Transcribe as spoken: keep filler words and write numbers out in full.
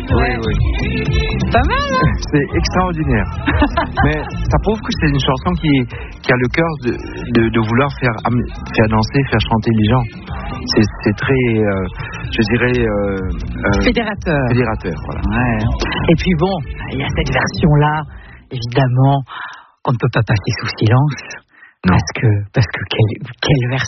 Oui, oui. Pas mal, hein? C'est extraordinaire. Mais ça prouve que c'est une chanson qui, qui a le cœur de, de, de vouloir faire, faire danser, faire chanter les gens. C'est, c'est très, euh, je dirais... Euh, euh, fédérateur. Fédérateur, voilà. Ouais. Et puis bon, il y a cette version-là, évidemment, qu'on ne peut pas passer sous silence. Non. Parce que, parce que quelle, quelle version